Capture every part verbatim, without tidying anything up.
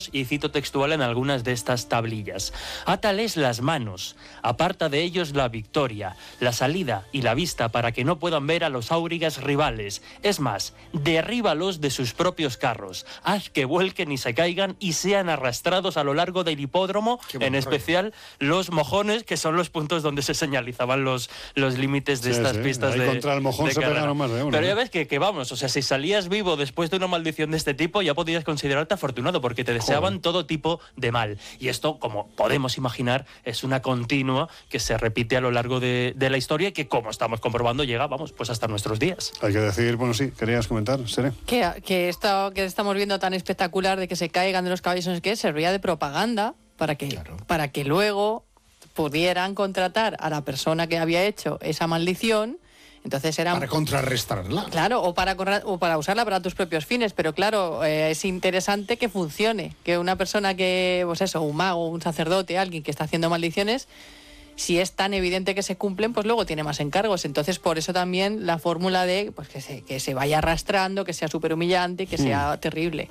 y cito textual en algunas de estas tablillas. Átales las manos, aparta de ellos la victoria, la salida y la vista para que no puedan ver a los aurigas rivales. Es más, derríbalos de sus propios carros, haz que vuelquen y se caigan y sean arrastrados a lo largo del hipódromo, en especial los mojones, que son los puntos donde se señalizaban los, los límites de sí, estas sí. pistas. Ahí de contra el mojón de se pegaron más de uno. Pero ¿eh? ya ves que, que vamos, o sea, si salías vivo después de una maldición de este tipo, ya podías considerarte afortunado, porque te deseaban Joder. todo tipo de mal. Y esto, como podemos imaginar, es una continua que se repite a lo largo de, de la historia y que, como estamos comprobando, llega, vamos, pues hasta nuestros días. Hay que decir, bueno, sí, ¿querías comentar, Sere? Que, que esto que estamos viendo tan espectacular de que se caigan de los caballos, no sé qué, servía de propaganda para que, claro. para que luego pudieran contratar a la persona que había hecho esa maldición. Entonces era para contrarrestarla. Claro, o para o para usarla para tus propios fines, pero claro, eh, es interesante que funcione, que una persona que, pues eso, un mago, un sacerdote, alguien que está haciendo maldiciones, si es tan evidente que se cumplen, pues luego tiene más encargos. Entonces, por eso también la fórmula de pues que se, que se vaya arrastrando, que sea súper humillante, que mm. sea terrible.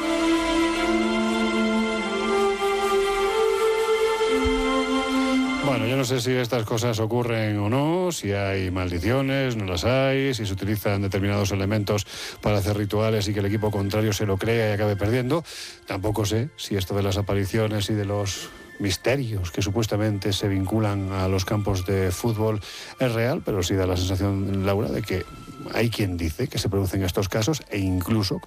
Bueno, yo no sé si estas cosas ocurren o no, si hay maldiciones, no las hay, si se utilizan determinados elementos para hacer rituales y que el equipo contrario se lo crea y acabe perdiendo. Tampoco sé si esto de las apariciones y de los misterios que supuestamente se vinculan a los campos de fútbol es real, pero sí da la sensación, Laura, de que hay quien dice que se producen estos casos e incluso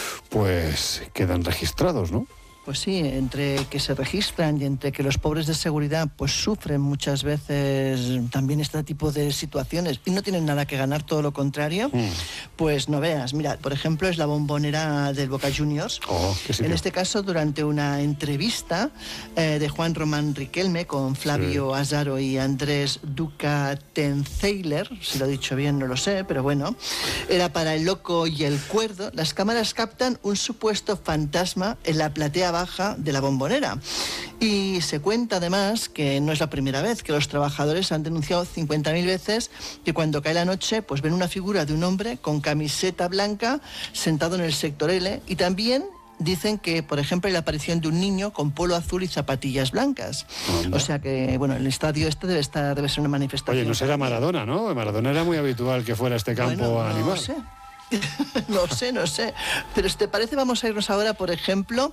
pues quedan registrados, ¿no? Pues sí, entre que se registran y entre que los pobres de seguridad pues sufren muchas veces también este tipo de situaciones y no tienen nada que ganar, todo lo contrario, mm. pues no veas. Mira, por ejemplo, es la Bombonera del Boca Juniors. Oh, en este caso, durante una entrevista eh, de Juan Román Riquelme con Flavio sí. Azaro y Andrés Duca Tenceiler, si lo he dicho bien no lo sé, pero bueno, era para El Loco y el Cuerdo. Las cámaras captan un supuesto fantasma en la platea baja de la Bombonera. Y se cuenta además que no es la primera vez que los trabajadores han denunciado cincuenta mil veces que cuando cae la noche pues ven una figura de un hombre con camiseta blanca sentado en el sector L, y también dicen que, por ejemplo, hay la aparición de un niño con polo azul y zapatillas blancas. ¿Onda? O sea que, bueno, el estadio este debe estar, debe ser una manifestación. Oye, no será Maradona, ¿no? Maradona era muy habitual que fuera a este campo bueno, a animar. No sé. No sé, no sé. Pero si te parece, vamos a irnos ahora, por ejemplo,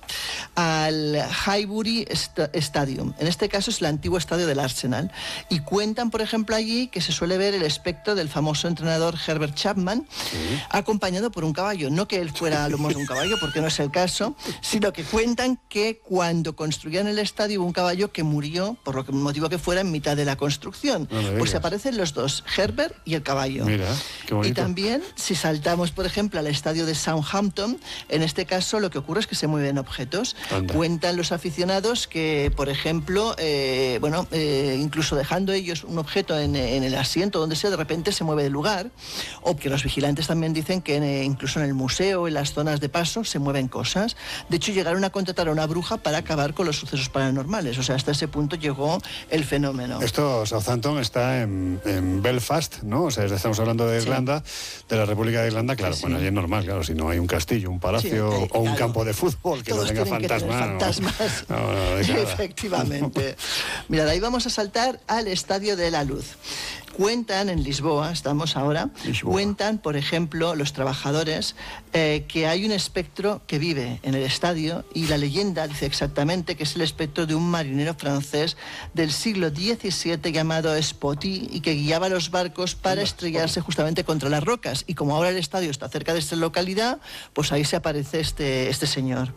al Highbury Stadium. En este caso es el antiguo estadio del Arsenal. Y cuentan, por ejemplo, allí que se suele ver el espectro del famoso entrenador Herbert Chapman, sí. acompañado por un caballo. No que él fuera a lomos de un caballo, porque no es el caso, sino que cuentan que cuando construían el estadio hubo un caballo que murió, por lo que motivo que fuera, en mitad de la construcción. No pues aparecen los dos, Herbert y el caballo. Mira, qué bonito. Y también, si saltamos por ejemplo al estadio de Southampton, en este caso lo que ocurre es que se mueven objetos. Anda. Cuentan los aficionados que, por ejemplo, eh, bueno, eh, incluso dejando ellos un objeto en, en el asiento donde sea, de repente se mueve del lugar, o que los vigilantes también dicen que eh, incluso en el museo, en las zonas de paso, se mueven cosas. De hecho, llegaron a contratar a una bruja para acabar con los sucesos paranormales. O sea, hasta ese punto llegó el fenómeno. Esto, Southampton está en, en Belfast, ¿no? O sea, estamos hablando de Irlanda, sí. de la República de Irlanda. Claro, sí, bueno, allí es normal, claro, si no hay un castillo, un palacio sí, eh, o un claro. campo de fútbol que Todos no tenga fantasma. fantasmas. No, no, no, efectivamente. Mira, de ahí vamos a saltar al Estadio de la Luz. Cuentan en Lisboa, estamos ahora, Lisboa. cuentan, por ejemplo, los trabajadores, eh, que hay un espectro que vive en el estadio, y la leyenda dice exactamente que es el espectro de un marinero francés del siglo diecisiete llamado Spotty, y que guiaba los barcos para estrellarse justamente contra las rocas. Y como ahora el estadio está cerca de esta localidad, pues ahí se aparece este, este señor.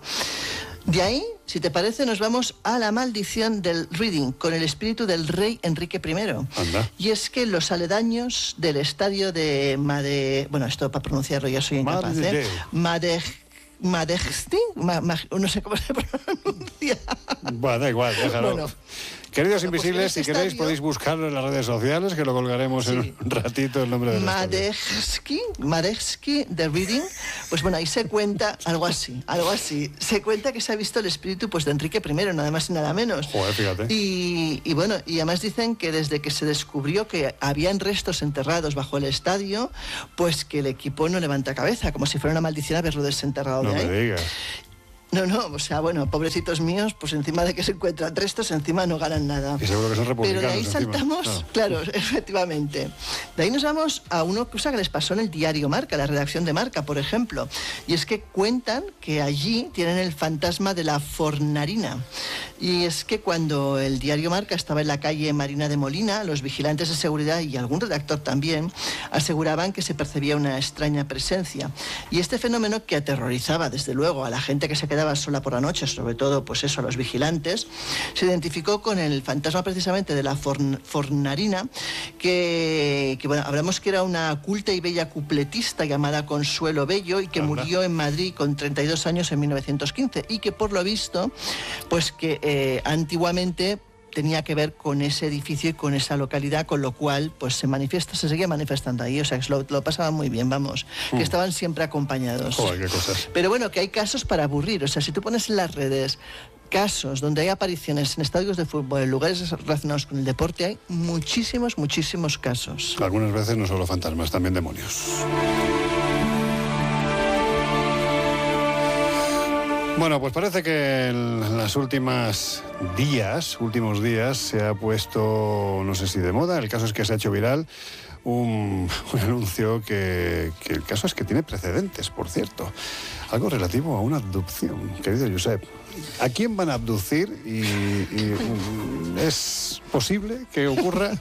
De ahí, si te parece, nos vamos a la maldición del Reading, con el espíritu del rey Enrique primero. Anda. Y es que los aledaños del estadio de Made... Bueno, esto para pronunciarlo ya soy incapaz, ¿eh? Made... Madejsti, ma, ma, no sé cómo se pronuncia. Bueno, da igual, déjalo. Bueno, Queridos bueno, invisibles, pues si queréis estadio... podéis buscarlo en las redes sociales, que lo colgaremos sí. en un ratito el nombre del Madejski, Madejski de Reading. Pues bueno, ahí se cuenta algo así, algo así. Se cuenta que se ha visto el espíritu pues de Enrique primero, nada más y nada menos. Joder, fíjate. Y, y bueno, y además dicen que desde que se descubrió que habían restos enterrados bajo el estadio, pues que el equipo no levanta cabeza, como si fuera una maldición haberlo desenterrado no de ahí. me digas. No, no, o sea, bueno, pobrecitos míos, pues encima de que se encuentran restos, encima no ganan nada. Y seguro que son republicanos. Pero de ahí encima. saltamos, Ah. claro, efectivamente. De ahí nos vamos a una cosa que les pasó en el diario Marca, la redacción de Marca, por ejemplo. Y es que cuentan que allí tienen el fantasma de la fornarina. Y es que cuando el diario Marca estaba en la calle Marina de Molina, los vigilantes de seguridad y algún redactor también aseguraban que se percibía una extraña presencia. Y este fenómeno, que aterrorizaba desde luego a la gente que se quedaba sola por la noche, sobre todo pues eso, a los vigilantes, se identificó con el fantasma precisamente de la forn fornarina, que, que bueno, hablamos que era una culta y bella cupletista llamada Consuelo Bello y que Anda. murió en Madrid con treinta y dos años en mil novecientos quince y que por lo visto, pues que eh, antiguamente tenía que ver con ese edificio y con esa localidad, con lo cual pues se manifiesta, se seguía manifestando ahí, o sea, que lo, lo pasaban muy bien, vamos, mm. que estaban siempre acompañados. Joder, qué cosas. Pero bueno, que hay casos para aburrir, o sea, si tú pones en las redes casos donde hay apariciones en estadios de fútbol, en lugares relacionados con el deporte, hay muchísimos, muchísimos casos. Algunas veces no solo fantasmas, también demonios. Bueno, pues parece que en las últimas días, últimos días, se ha puesto, no sé si de moda, el caso es que se ha hecho viral un, un anuncio que, que el caso es que tiene precedentes, por cierto. Algo relativo a una abducción, querido Josep. ¿A quién van a abducir y, y um, es posible que ocurra?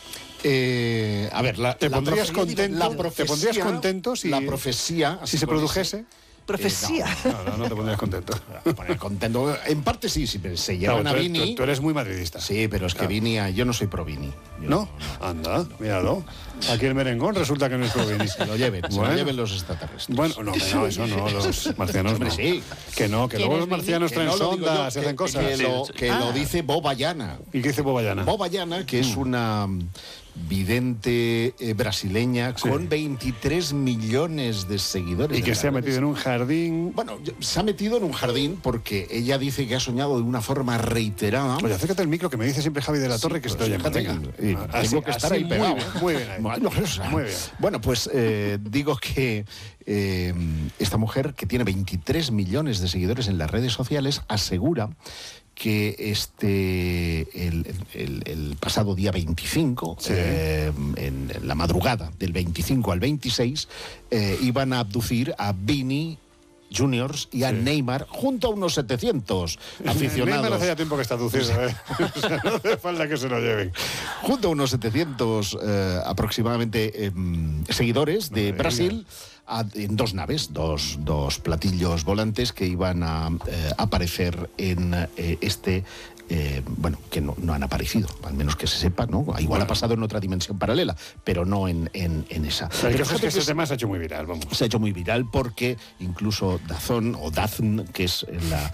Eh, a ver, la, ¿Te la pondrías profecía- contento? la ¿Te profecía- pondrías contento si, la profecía, si se produjese? Profecía. Eh, No, no, no te pondrías contento. no, poner contento. En parte sí, sí, pero se Claro, llevan tú, a eres- Vini. tú- tú eres muy madridista. Sí, pero es que Claro. Vini, a- yo no soy pro Vini. Yo ¿No? Anda, míralo. Aquí el merengón resulta que no es Provini. Se lo lleven, se Bueno. lo lleven los extraterrestres. Bueno, no, que no, eso no, los marcianos Hombre, no. sí. Que no, que luego los marcianos Que traen no lo digo sondas, yo, y hacen que- cosas. Que, lo, que Ah. lo dice Bobayana. ¿Y qué dice Bobayana? Bobayana, que es una mm, vidente eh, brasileña Sí. con veintitrés millones de seguidores. Y que en se ha las metido redes. en un jardín. Bueno, se ha metido en un jardín porque ella dice que ha soñado de una forma reiterada. Oye, acércate al micro que me dice siempre Javi de la Torre que Pues se te oye mal. fíjate, Venga. y Ah, así- tengo que estar así, ahí pegado. Muy bien, muy bien ahí. Bueno, o sea, Muy bien. Bueno, pues eh, digo que eh, esta mujer, que tiene veintitrés millones de seguidores en las redes sociales, asegura que este el, el- el pasado día veinticinco, Sí. eh, en, en la madrugada del veinticinco al veintiséis, eh, iban a abducir a Vini Juniors y a Sí. Neymar junto a unos setecientos aficionados. Neymar hace ya tiempo que está aducido, ¿eh? O sea, no hace falta que se lo lleven. Junto a unos setecientos eh, aproximadamente em, seguidores de Madre Brasil a- en dos naves, dos, dos platillos volantes que iban a eh, aparecer en eh, este... eh, bueno, que no, no han aparecido, al menos que se sepa, ¿no? Igual Bueno. ha pasado en otra dimensión paralela, pero no en, en, en esa. El Pero caso es que fíjate este que tema se ha hecho muy viral, vamos. se ha hecho muy viral porque incluso Dazón o Dazn, que es la,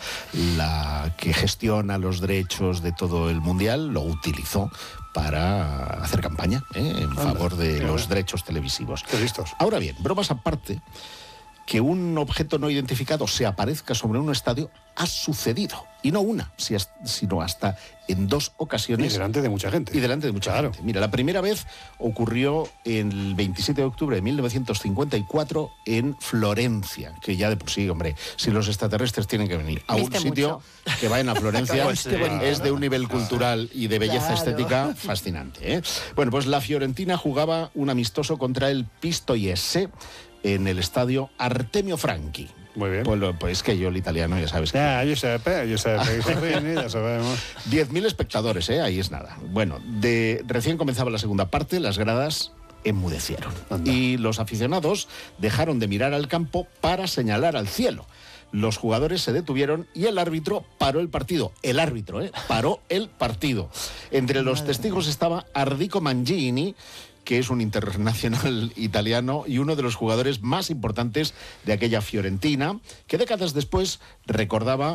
la que gestiona los derechos de todo el mundial, lo utilizó para hacer campaña, ¿eh? en Anda, favor de qué los bueno. derechos televisivos. Qué listos. Ahora bien, bromas aparte, que un objeto no identificado se aparezca sobre un estadio ha sucedido. Y no una, si as- sino hasta en dos Y ocasiones. delante de mucha gente. Y delante de mucha Claro. gente. Mira, la primera vez ocurrió el veintisiete de octubre de mil novecientos cincuenta y cuatro en Florencia, que ya de por sí, hombre, si los extraterrestres tienen que venir a un Viste sitio mucho. que vayan a Florencia, Pues, eh, es de un nivel cultural y de belleza Claro. estética fascinante. ¿eh? Bueno, pues la Fiorentina jugaba un amistoso contra el Pistoiese en el estadio Artemio Franchi. Muy bien. Pues, lo- pues es que yo el italiano ya sabes que... Ya, Giuseppe, Giuseppe, Giuseppe, ya sabemos. diez mil espectadores, ¿eh? Ahí es nada. Bueno, de, recién comenzaba la segunda parte, las gradas enmudecieron. Anda. Y los aficionados dejaron de mirar al campo para señalar al cielo. Los jugadores se detuvieron y el árbitro paró el partido. El árbitro, ¿eh? Paró el partido. Entre los testigos estaba Ardico Mangini, que es un internacional italiano y uno de los jugadores más importantes de aquella Fiorentina, que décadas después recordaba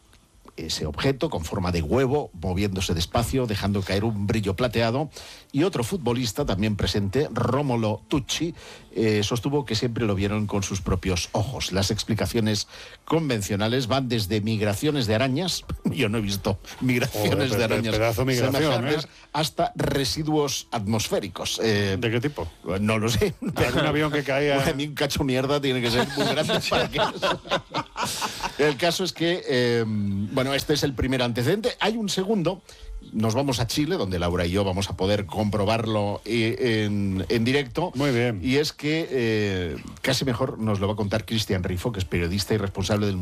ese objeto con forma de huevo, moviéndose despacio, dejando caer un brillo plateado. Y otro futbolista también presente, Romolo Tucci, eh, sostuvo que siempre lo vieron con sus propios ojos. Las explicaciones convencionales van desde migraciones de arañas, yo no he visto migraciones Joder, de pe- arañas pedazo migración, semejantes, ¿eh? hasta residuos atmosféricos. Eh, ¿De qué tipo? no lo sé. ¿Algún avión que caía? A mí un cacho mierda tiene que ser muy grande para que... El caso es que, eh, bueno, este es el primer antecedente. Hay un segundo. Nos vamos a Chile, donde Laura y yo vamos a poder comprobarlo eh, en, en directo. Muy bien. Y es que eh, casi mejor nos lo va a contar Cristian Rifo, que es periodista y responsable del